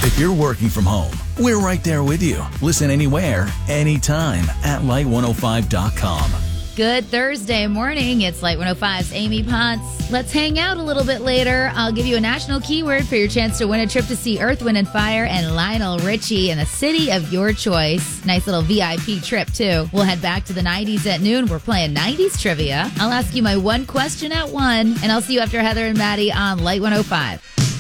If you're working from home, we're right there with you. Listen anywhere, anytime at Light105.com. Good Thursday morning. It's Light 105's Amy Potts. Let's hang out a little bit later. I'll give you a national keyword for your chance to win a trip to see Earth, Wind & Fire and Lionel Richie in the city of your choice. Nice little VIP trip, too. We'll head back to the 90s at noon. We're playing 90s trivia. I'll ask you my one question at 1, and I'll see you after Heather and Maddie on Light 105.